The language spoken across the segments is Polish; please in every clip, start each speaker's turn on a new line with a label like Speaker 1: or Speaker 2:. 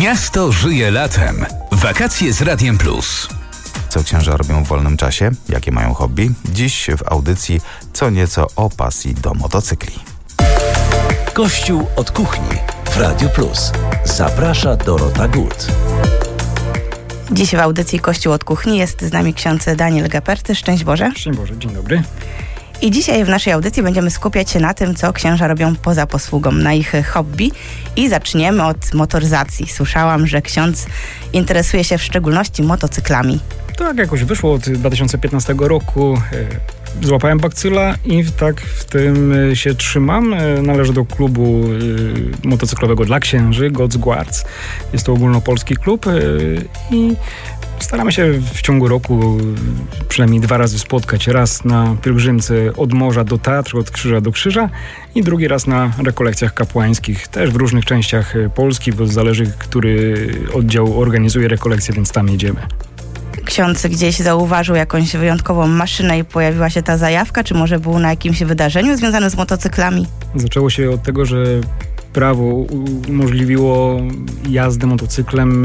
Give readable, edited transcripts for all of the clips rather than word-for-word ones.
Speaker 1: Miasto żyje latem. Wakacje z Radiem Plus.
Speaker 2: Co księża robią w wolnym czasie? Jakie mają hobby? Dziś w audycji co nieco o pasji do motocykli.
Speaker 3: Kościół od kuchni w Radiu Plus. Zaprasza Dorota Gut.
Speaker 4: Dziś w audycji Kościół od kuchni jest z nami ksiądz Daniel Geperty. Szczęść Boże.
Speaker 5: Szczęść Boże, dzień dobry.
Speaker 4: I dzisiaj w naszej audycji będziemy skupiać się na tym, co księża robią poza posługą, na ich hobby. I zaczniemy od motoryzacji. Słyszałam, że ksiądz interesuje się w szczególności motocyklami.
Speaker 5: Tak jakoś wyszło od 2015 roku. Złapałem bakcyla i tak w tym się trzymam. Należę do klubu motocyklowego dla księży, God's Guards. Jest to ogólnopolski klub i staramy się w ciągu roku przynajmniej 2 razy spotkać. Raz na pielgrzymce od morza do Tatr, od krzyża do krzyża i drugi raz na rekolekcjach kapłańskich. Też w różnych częściach Polski, bo zależy, który oddział organizuje rekolekcje, więc tam jedziemy.
Speaker 4: Ksiądz gdzieś zauważył jakąś wyjątkową maszynę i pojawiła się ta zajawka, czy może był na jakimś wydarzeniu związanym z motocyklami? Zaczęło
Speaker 5: się od tego, że prawo umożliwiło jazdę motocyklem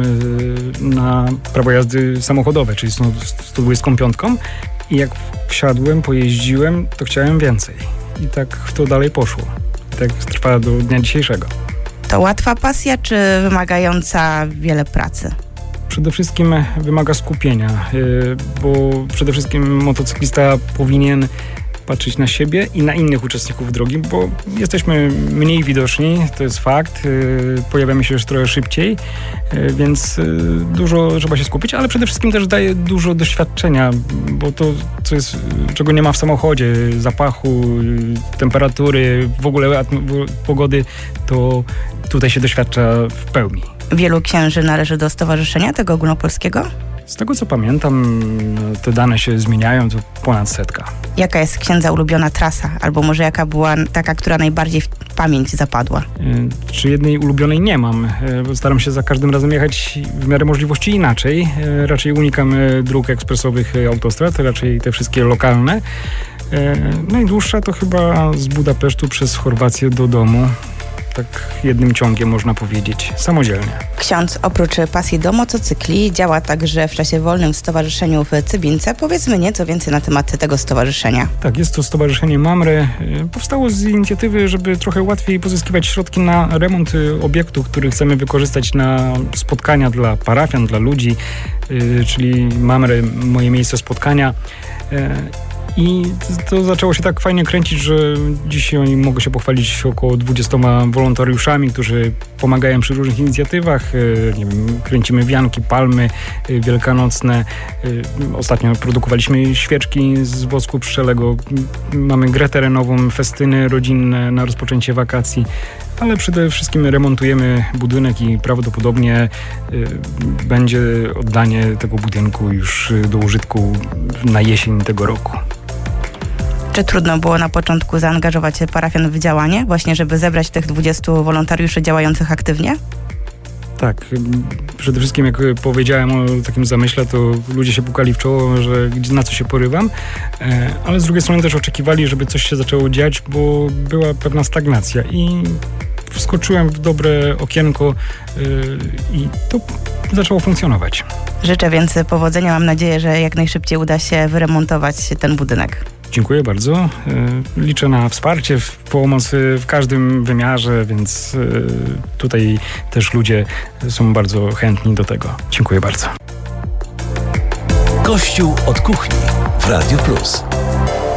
Speaker 5: na prawo jazdy samochodowe, czyli 125. I jak wsiadłem, pojeździłem, to chciałem więcej. I tak to dalej poszło. I tak trwa do dnia dzisiejszego.
Speaker 4: To łatwa pasja, czy wymagająca wiele pracy?
Speaker 5: Przede wszystkim wymaga skupienia, bo przede wszystkim motocyklista powinien patrzeć na siebie i na innych uczestników drogi, bo jesteśmy mniej widoczni, to jest fakt, pojawiamy się już trochę szybciej, więc dużo trzeba się skupić, ale przede wszystkim też daje dużo doświadczenia, bo to, czego nie ma w samochodzie, zapachu, temperatury, w ogóle pogody, to tutaj się doświadcza w pełni.
Speaker 4: Wielu księży należy do stowarzyszenia tego ogólnopolskiego?
Speaker 5: Z tego co pamiętam, te dane się zmieniają, to ponad 100.
Speaker 4: Jaka jest księdza ulubiona trasa? Albo może jaka była taka, która najbardziej w pamięć zapadła?
Speaker 5: Czy jednej ulubionej nie mam, bo staram się za każdym razem jechać w miarę możliwości inaczej. Raczej unikam dróg ekspresowych, autostrad, raczej te wszystkie lokalne. Najdłuższa to chyba z Budapesztu przez Chorwację do domu. Tak jednym ciągiem można powiedzieć, samodzielnie.
Speaker 4: Ksiądz oprócz pasji do motocykli działa także w czasie wolnym w stowarzyszeniu w Cybince. Powiedzmy nieco więcej na temat tego stowarzyszenia.
Speaker 5: Tak, jest to stowarzyszenie Mamre. Powstało z inicjatywy, żeby trochę łatwiej pozyskiwać środki na remont obiektu, który chcemy wykorzystać na spotkania dla parafian, dla ludzi, czyli Mamre, moje miejsce spotkania. I to zaczęło się tak fajnie kręcić, że dzisiaj mogę się pochwalić około 20 wolontariuszami, którzy pomagają przy różnych inicjatywach. Nie wiem, kręcimy wianki, palmy wielkanocne. Ostatnio produkowaliśmy świeczki z wosku pszczelego. Mamy grę terenową, festyny rodzinne na rozpoczęcie wakacji. Ale przede wszystkim remontujemy budynek i prawdopodobnie będzie oddanie tego budynku już do użytku na jesień tego roku.
Speaker 4: Czy trudno było na początku zaangażować parafian w działanie, właśnie żeby zebrać tych 20 wolontariuszy działających aktywnie?
Speaker 5: Tak, przede wszystkim jak powiedziałem o takim zamyśle, to ludzie się pukali w czoło, że na co się porywam, ale z drugiej strony też oczekiwali, żeby coś się zaczęło dziać, bo była pewna stagnacja i wskoczyłem w dobre okienko i to zaczęło funkcjonować.
Speaker 4: Życzę więc powodzenia, mam nadzieję, że jak najszybciej uda się wyremontować ten budynek.
Speaker 5: Dziękuję bardzo. Liczę na wsparcie, pomoc w każdym wymiarze, więc tutaj też ludzie są bardzo chętni do tego. Dziękuję bardzo.
Speaker 3: Kościół od kuchni w Radiu Plus.